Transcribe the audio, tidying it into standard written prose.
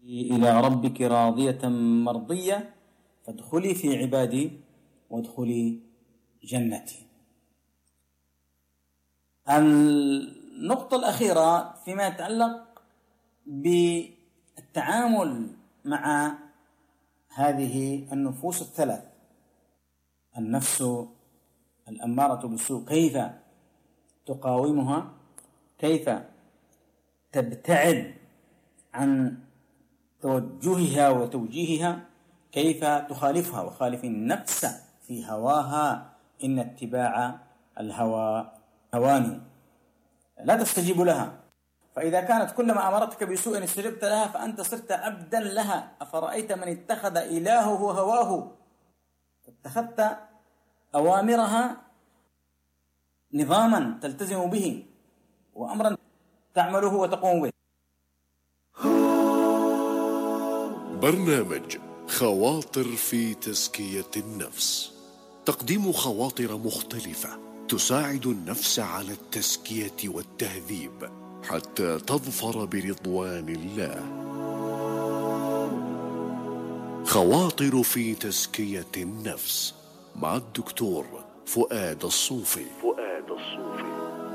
إلى ربك راضية مرضية فادخلي في عبادي وادخلي جنتي. النقطة الأخيرة فيما يتعلق بالتعامل مع هذه النفوس الثلاث: النفس الأمارة بالسوء، كيف تقاومها، كيف تبتعد عن توجهها وتوجيهها، كيف تخالفها، وخالف النفس في هواها إن اتباع الهوى هوان، لا تستجيب لها. فإذا كانت كلما أمرتك بسوء استجبت لها فأنت صرت عبدا لها. أفرأيت من اتخذ إلهه هواه، اتخذت أوامرها نظاما تلتزم به وأمرا تعمله وتقوم به. برنامج خواطر في تزكية النفس، تقديم خواطر مختلفة تساعد النفس على التزكية والتهذيب حتى تظفر برضوان الله. خواطر في تزكية النفس مع الدكتور فؤاد الصوفي.